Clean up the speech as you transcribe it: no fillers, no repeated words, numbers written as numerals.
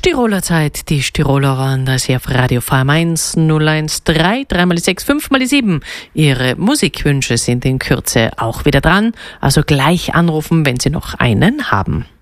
Tiroler Zeit, die Tiroler waren das hier auf Radio FM1 013, 3x6, 5x7. Ihre Musikwünsche sind in Kürze auch wieder dran, also gleich anrufen, wenn Sie noch einen haben.